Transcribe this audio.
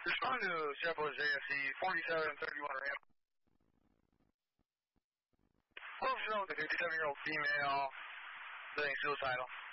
Respond to Chevrolet JSC 4731 ramp. Well, show the 57-year-old female being suicidal.